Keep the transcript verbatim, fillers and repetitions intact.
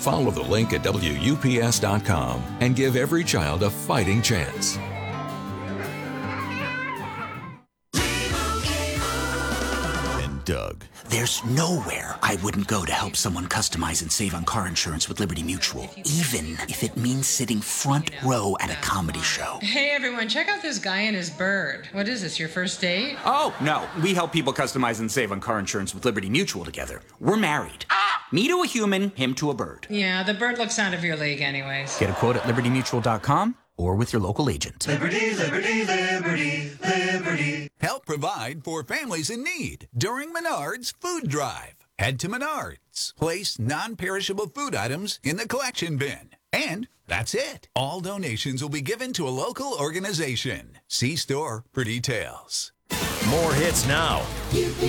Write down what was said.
Follow the link at W U P S dot com and give every child a fighting chance. And Doug. There's nowhere I wouldn't go to help someone customize and save on car insurance with Liberty Mutual, even if it means sitting front row at a comedy show. Hey everyone, check out this guy and his bird. What is this, your first date? Oh, no. We help people customize and save on car insurance with Liberty Mutual together. We're married. Ah! Me to a human, him to a bird. Yeah, the bird looks out of your league anyways. Get a quote at liberty mutual dot com or with your local agent. Liberty, liberty, liberty, liberty. Help provide for families in need during Menards Food Drive. Head to Menards. Place non-perishable food items in the collection bin. And that's it. All donations will be given to a local organization. See store for details. More hits now.